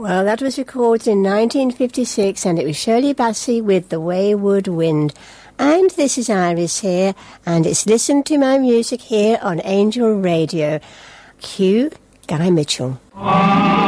Well, that was recorded in 1956, and it was Shirley Bassey with The Wayward Wind. And this is Iris here, and it's Listen to My Music here on Angel Radio. Cue Guy Mitchell.